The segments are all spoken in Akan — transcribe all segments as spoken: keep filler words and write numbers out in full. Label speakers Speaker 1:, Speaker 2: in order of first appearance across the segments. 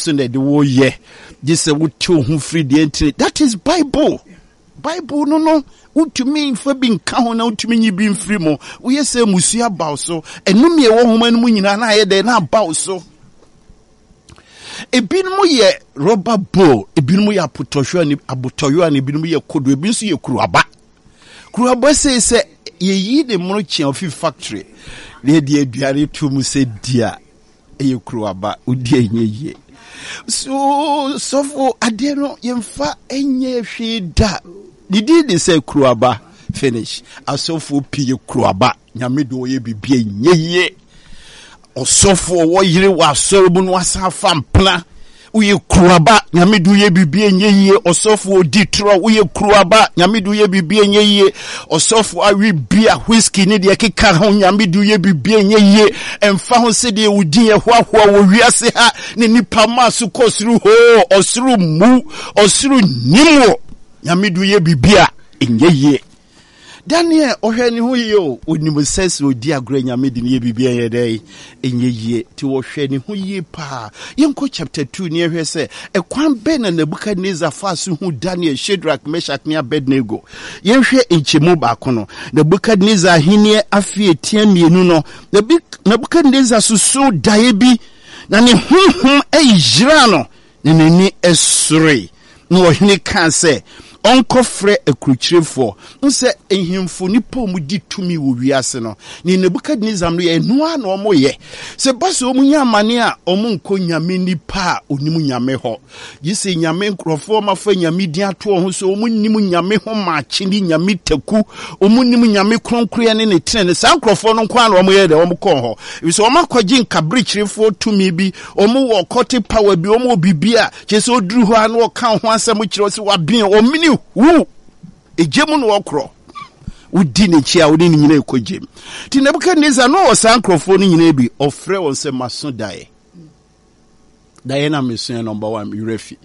Speaker 1: so na de wo ye gise wutu hu free the entry. That is Bible. Bible no no utumi mfa bi nka ho na utumi nyi bi mfiri mo wo yese musua bawo so enum ye wo homa no mu nyina na ye de na bawo so ebinum ye rubber bowl ebinum ye apotosho ani abotoyo ani ebinum ye kodo ebinum so ye kuruaba kuruaba say say ye yi de mono chian of factory le de aduare to mu se dia ye kuruaba odi enye ye so so for ade no ye mfa enye hwe da didi de say kuruaba finish asofo pie kuruaba nyame do ye bibie enye ye osofo wo yire wa sorobu no asafa mpla uye kuruaba nyame do ye bibie enye ye osofo odi tro uye kuruaba nyame do ye bibie enye ye osofo awi bia whisky ne de keka ho nyame do ye bibie enye ye emfa ho se de udi ye hoahoa wo wiase ha ne nipa maso kosuru ho osuru mu osuru nimo nyame do ye bibia enye ye Daniel ohwani hu ye o onimu sese odi agro nyame de ne bibia ye dai enye ye ti wo hwani hu ye pa yenko chapter two ne hwe se ekwan be na Nebukadnezar fasu hu Daniel, Shadrach, Meshach ne Abednego yenhwe enchemu ba kono Nebukadnezar hine afie tiamienu no Nebukadnezar susu dae bi na ne hunhum ejira no ne nani esore no ohene kan se onko frɛ akrukyirefo nse ehimfo nipa mu di tumi wo wiase no ni Nebukadnezar no ye noa na omo ye se baso omu nyamane a omu nko nyame nipa onimu nyame ho yise nyame nkrofo mafa nyame di ato ho so omu nimu nyame ho ma chindi nyame taku omu nimu nyame kronkroya ne ne tene sa nkrofo no kwa na omo ye de omo kon ho yise omo akwaji nkabrikyirefo tumi bi omu wo kote power bi omu bibia chese oduru ho an wo kan ho asem kyerɛ se wabin omini wu ejemu no okro udi ne chia udi ne nyina ekojem ti Nebukadnezar no osan krofo no nyina bi ofre won se maso dae dae na meso number one yurefi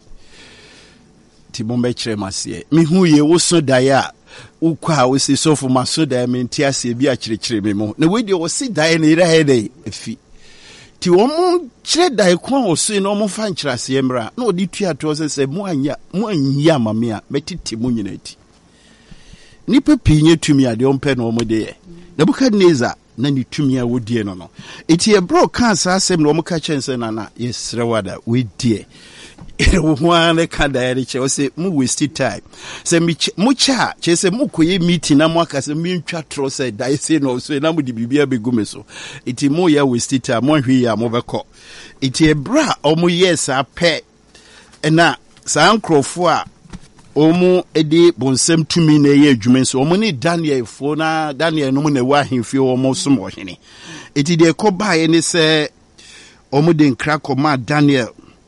Speaker 1: ti bombe kire mase mi hu ye wo so dae a ukwa wo se so fo maso dae me nti ase bi a kire kire me mo na we de wo se dae ne ira he dae efi ti wo mo kire dae kwa wo so no mo fa nkyirase emra na odi tua to se se mo anya mo anya mame a metiti mo nyina ti nipa pinye tumi ade ompe no mo de ye Nebukadnezar na ni tumi a wodie no no eti e bro kan sa asem no mo ka chense na na yesrewada we die wo ho ne ka dae che o se mo waste time se mo cha che se mo koye meeting na mo aka se mi ntwa tro se dae se no so na mo di bibia begume so eti mo ya waste time mo hwe ya mo beko eti e bra o mo yes a pe na sa nkrofo a omu edi bonsem tumi na ye adwumen so omu ni Daniel fo na Daniel no mu na wa hemfie omu som ohene eti de ko bae ni se omu de nkra ko ma Daniel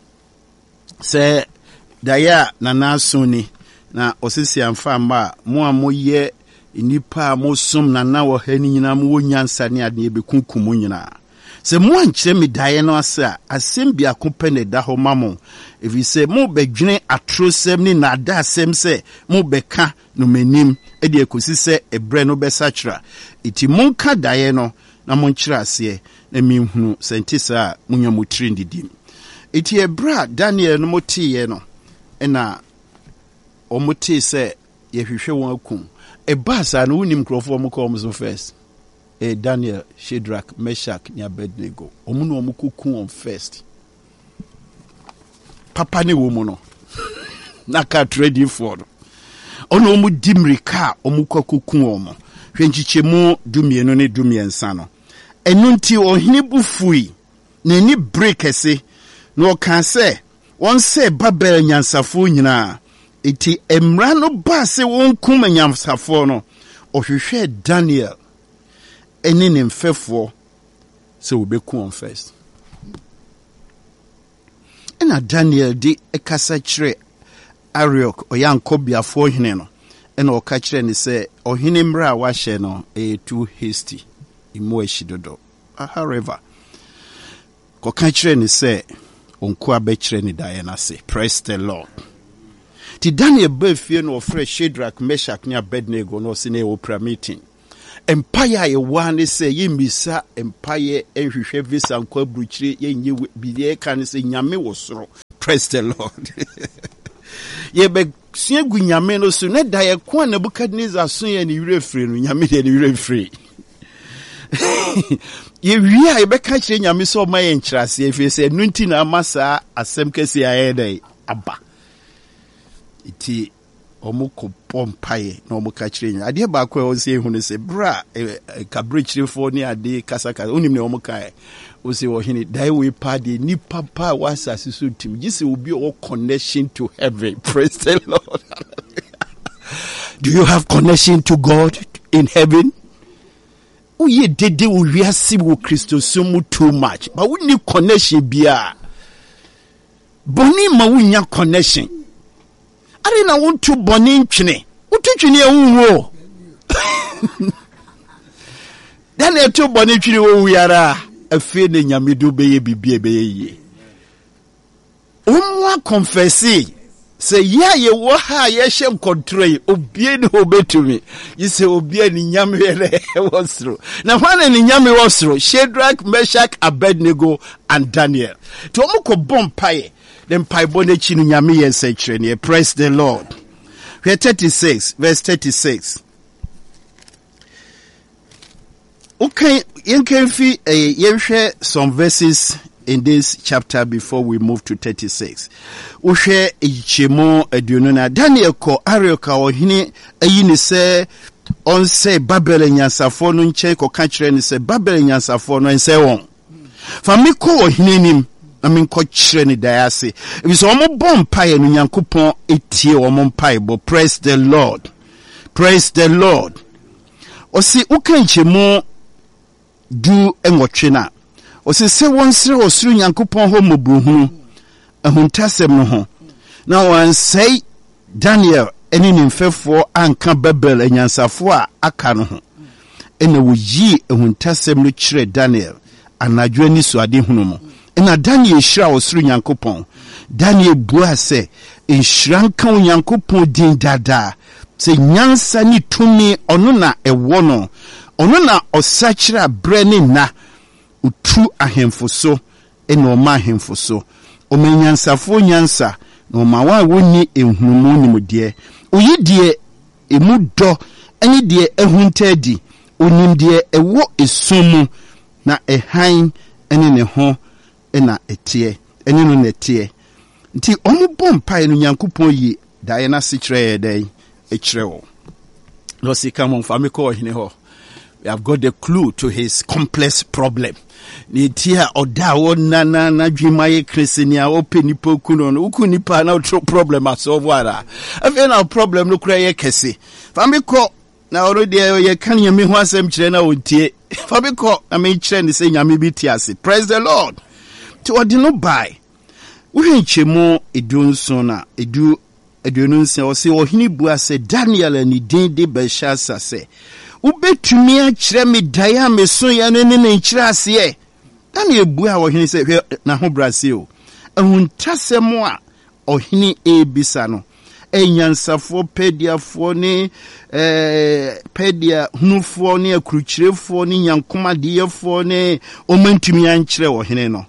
Speaker 1: se daya na nasoni na osisi amfa ma mo amoye nipa mo som na na wo hani nyina mo nyansa ne ade be kunkum nyina se mo ankyere me dae no asa asem bia kompene da ho mamo if you say mo bedwene atrosem ni na da asem se mo beka no manim e de ekosi se ebre no besachra iti monka dae no na monkyere ase na minhunu sentisa munya motiri ndidim iti ebra Daniel no motiye no ena omotie se yehwehwe won akum e basa no unim krofo mo ko mo first e Daniel, Shadrach, Meshach ni Abednego omu no omu kuku on first papa ne wo mu no na ka ready for ono omu dimrika omu kuku omu hwenchichemu dumienu ne dumiensa no enu nti ohene bufui na ni break ese no kan se won se Babel nyansafo nyina eti emra no ba se won kum nyansafo no ohwehwe Daniel eni ne mfefo se wo beku on first ena Daniel di ekasa kire Ariok oyankobiafo hene no ena oka kire ni se ohene mra wa hye no e too hasty imo eshidodo however ko ka kire ni se onko abekire ni dae na se praise the Lord ti Daniel befie no ofre Shadrach, Meshach ni Abednego no se na e opera meeting empire ye wane se yimisa empire enhwehwe visa nkwa bruchire yenye biye kan se nyame wo soro Praise the Lord. Ye be sua gu nyame no so ne da ye ko Nebukadnezar so ye ne wire free no nyame de ne wire free. Ye wi a ye be ka kire nyame so ma ye nkyirase efi se nunti na amasa asem kesi aye dai aba. Iti omuko pompaye na omuka kire nya ade ba ko o se hu ne se bra ka bridge fo ni ade kasaka onim ne omuka o se wo hini dai we party ni papa was asisu tim gise obi o connection to heaven. Praise the Lord. Do you have connection to God in heaven? Uye dede wo wiase wo Kristo so too much but we need connection bia boni ma wunya connection ari na won to boni ntwene ututwene ehunwo dan e to boni ntwene wo wiara afi ne nyamedu beye bibie beye yi umwa confessi se ya ye wo ha ye hye nkontroi obie ne obetumi yise obie ni nyame ele wosro na hwana ni nyame wosro Shadrach, Meshach, Abednego and Daniel to omko bompaye them pai bonechi no nyame ye nsekire. Praise the Lord. Verse thirty-six, verse thirty-six. Okay, you can feel a share some verses in this chapter before we move to thirty-six. Uhwe ichemo adunona Daniel ko Arioka ohini ayini se on se Babel nyansafo no nche ko ka kire ni se Babel nyansafo no nse won. Fa me ko ohini nim na me ko kire ni dayase. Ebi so omo bom pae no Nyankopon etie omo pae bo. Praise the Lord. Praise the Lord. Osi ukanchemo du enwotwe Osi se wonsre osuru Nyankopon ho mobruhu ahuntasem no ho na wan say Daniel eni nimfefo anka Babel anyansafo a aka no ho ena woyi ahuntasem no kire Daniel anadwo ni so ade hunu mo ena Daniel shira osuru Nyankopon Daniel bua se enhranka Nyankopon din dada se nyansa ni tumi ono na ewo no ono na osachira breni na utu ahemfo so ena o ma ahemfo so o menyansafo nyansa na o ma wa woni ehunu ni mudie oyi die emu do eni die ehuntadi onim die ewo esumu na ehan eni ne ho ena etie eni no netie nti omo bompa no Nyankopon yi dae na sikire dai ekire no sika mo mfa me ko hine ho. We have got the clue to his complex problem. Ni tia oda wona na na dwuma ye kresinia openi pokuno no ukunipa na utro problem asolve wara. Afi na problem no kura ye kese. Fa me ko na already ye kan ye me ho asem kire na ontie. Fa me ko na me kire ni se nyame bi ti ase. Praise the Lord. To odi no buy. We nchemu edunso na edu edununse o se ohini bua se Daniel ni din de Belshazzar se ubetumi a kire me daya me so ya ne ne nkire ase Daniel bua ohini se na ho Brazil ahuntasem a ohini ebisa no enyansafo pediafo ne eh pedia hunufo ne akruchirefo ne nyankomadeyefo ne omantumi a nkire ohini no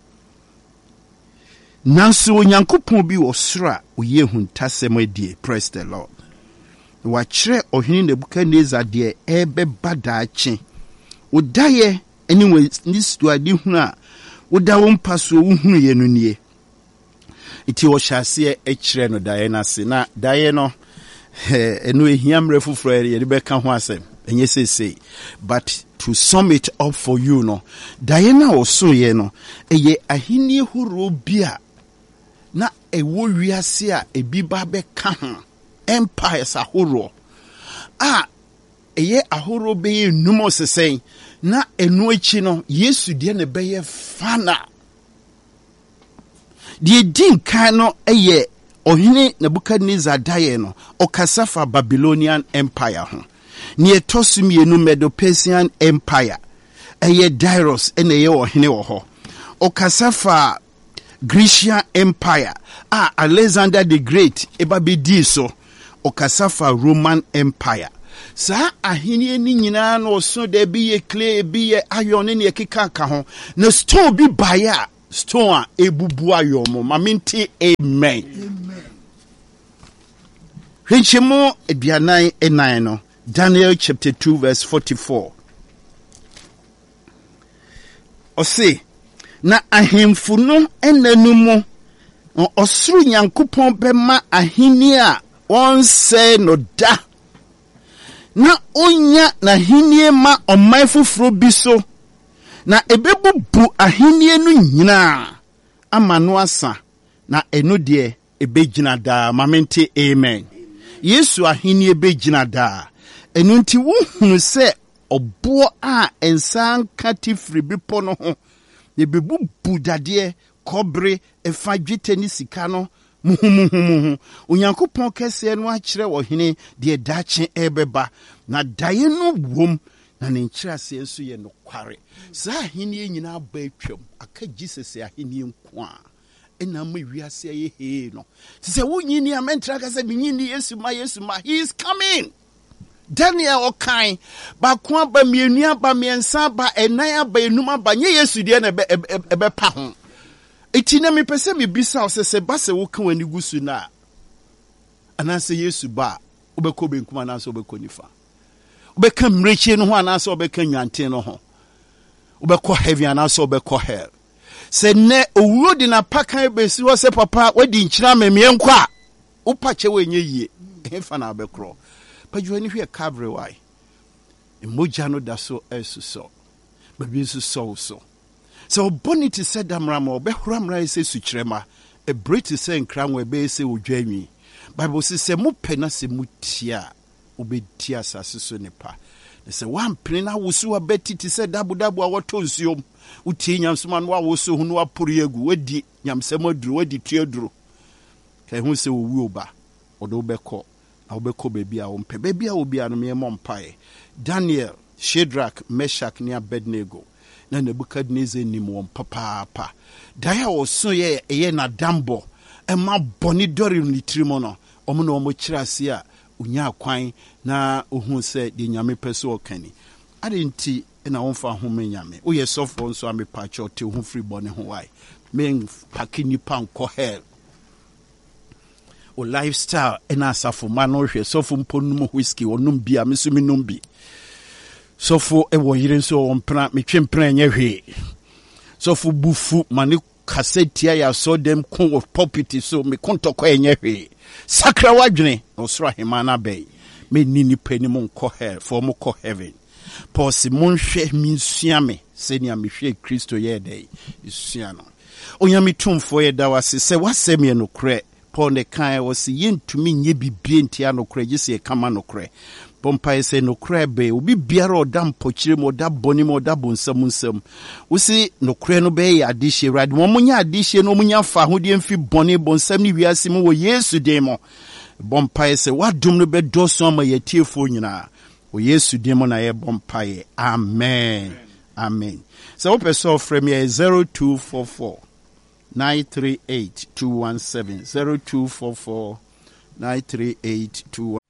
Speaker 1: nanso Nyankopon bi wo soro oye huntasem adie. Praise the Lord. Wa kire ohini Nebukadnezar de ebe badaache odaye anyway this to adi hunu a woda wo mpaso wo hunu ye no nie iti wo hyase e kire no daye na se na daye no eno ehiamre fufuro ye de beka ho asem enye sese but to sum it up for you no daye na wo so ye no eye ahini horo bia na ewo wiase a ebi ba beka ho empires ahoro a eye ahoro be numo sesen na enu echi no Yesu de ne beye fana die din kan no eye ohini Nebukadnezar daye no okasafa Babylonian empire ho ne etosumi enu Medo-Persian empire eye Darius ene ye ohini wo ho okasafa Grecian empire ah Alexander the Great eba be di so okasafa Roman empire sa ahini ni nyina no so de bi ye clay bi ye iron ne keka ka ho na store bi baya stone a ebubu ayomo maminti amen. Hwenchemo aduanan enan no Daniel chapter two verse forty-four. Ose na ahemfu no enanumu osuru Nyankopɔn bema ahini a onse no da na onya na hinie ma ɔman foforo bi so na ebebubu ahini no nyina ama no asa na eno de ebegyina da mamente amen. Yesu ahini ebegyina da eno nti wo hunu se obo a ensan katifri bipo no ho ebebubu dade kobre efa dwete ni sika no muhumuhumu Onyankopɔn kese no akyerɛ wo hene de daakye ebeba na daye no wom na ne nkyerɛase nso yɛ no kware saa hene nyina ba atwam aka Jesus ahene nko a ena ma wiase ye he no sɛ wonyini amentra ka sɛ binyini Yesu ma Yesu ma he is coming. Daniel okai ba kwa ba mienu aba miensa ba enan aba enum aba nye Yesu de na ebe pa ho eti na me pese me bisa o se ba se wo kan wani gusu na anase Yesu ba obekɔ benkum anase obekɔ nifa obeka mrechi no ho anase obeka nwanten no ho obekɔ heaven anase obekɔ hell se ne owuro di na pakan besi wo se papa wadi nkyira memie nkɔ a upa che wenye yie hefa na obekɔ pajuani hwe Calvary why emoja no da so esuso babi nsuso so so bonity said damrama obehramra ese sukyerema e breti se nkra nwa be ese odwanwi Bible says se mo pena se mutia obetia asase so nepa se wan pena wosu abeti ti se dabu dabu a woto nsuom utie nyamsoma no awoso hunu apori egu wadi nyamsema duro wadi tuaduro kai hu se owu oba odo beko na obeko bebi a ompe bebi a obi anu me mompae Daniel, Shadrach, Meshach ni Abednego na Nebukadnezar ni mo papa pa daya oso ye ye na dambo e ma boni dori ni trimo no omo na omo kirase a unya kwan na ohun se de nyame pese okani adenti na wonfa home nyame wo ye sofo nso amepa cho te hu free boni ho wai men pakini pan ko hell o lifestyle ena asafo ma no hwe sofo mponum whiskey onum bia mesumi numbi sofo e wo yire nso ompra metwempra nya hwe sofo bufu mane kasetia ya so dem kon of property so me kontokwa enya hwe sakra wadwene osoro hema na bay me nini pani mo nko hell for mo ko heaven pause mon hwe mi nsua me se ni amehwe Kristo ye dey isua no onyame tumfo ye da wase se wasem ye no kre Paul ne kan wase yentumi nye bibie ntia no kre gise ye kama no kre Pompa ese no kre be obi biara oda mpokyire mo da boni mo da bonsam nsam usi no kre no be ya adihye rad mo munya adihye no munya fa hodie mfi boni bonsam ni wiase mo wo Yesu de mo bompa ese wadum no be doso ma yetiefo nyina wo Yesu de mo na ye bompa ye amen amen so wo person frame ye zero two four four nine three eight two one seven zero two four four nine three eight two one seven